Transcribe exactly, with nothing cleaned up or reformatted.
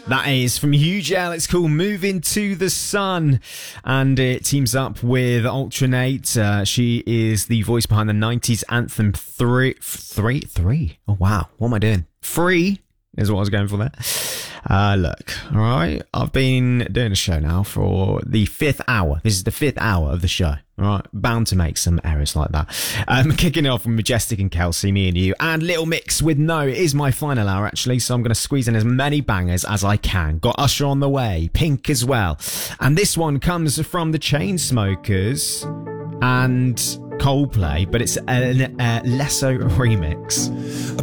That is from Hugel. It's called Moving to the Sun. And it teams up with Alternate. Uh, she is the voice behind the nineties anthem three. Three? Three? Oh, wow. What am I doing? Free is what I was going for there. Uh, look, all right. I've been doing a show now for the fifth hour. This is the fifth hour of the show. All right. Bound to make some errors like that. Um, kicking it off with Majestic and Kelsey, me and you, and Little Mix with No. It is my final hour, actually, so I'm going to squeeze in as many bangers as I can. Got Usher on the way, Pink as well. And this one comes from the Chainsmokers and Coldplay, but it's a, a Lesso remix.